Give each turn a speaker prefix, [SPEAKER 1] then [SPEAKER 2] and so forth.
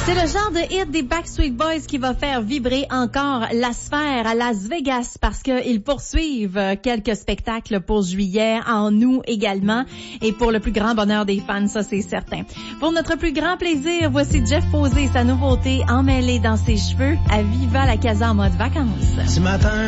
[SPEAKER 1] C'est le genre de hit des Backstreet Boys qui va faire vibrer encore la sphère à Las Vegas parce qu'ils poursuivent quelques spectacles pour juillet, en août également, et pour le plus grand bonheur des fans, ça c'est certain. Pour notre plus grand plaisir, voici Jeff Posey, sa nouveauté emmêlée dans ses cheveux à Viva la Casa en mode vacances.
[SPEAKER 2] Ce matin